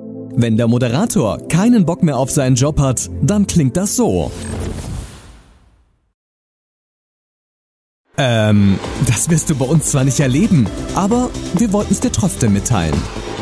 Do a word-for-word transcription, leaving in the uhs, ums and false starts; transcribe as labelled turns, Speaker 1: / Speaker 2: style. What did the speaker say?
Speaker 1: Wenn der Moderator keinen Bock mehr auf seinen Job hat, dann klingt das so. Ähm, das wirst du bei uns zwar nicht erleben, aber wir wollten es dir trotzdem mitteilen.